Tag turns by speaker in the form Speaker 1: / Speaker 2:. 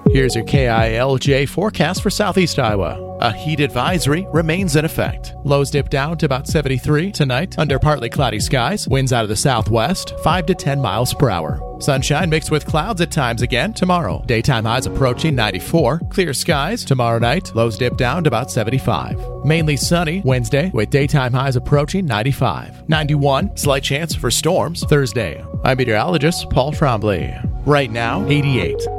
Speaker 1: Here's your KILJ forecast for southeast Iowa. A heat advisory remains in effect. Lows dip down to about 73 tonight under partly cloudy skies. Winds out of the southwest, 5 to 10 miles per hour. Sunshine mixed with clouds at times again tomorrow. Daytime highs approaching 94. Clear skies tomorrow night. Lows dip down to about 75. Mainly sunny Wednesday with daytime highs approaching 95. 91. Slight chance for storms Thursday. I'm meteorologist Paul Trombley. Right now, 88.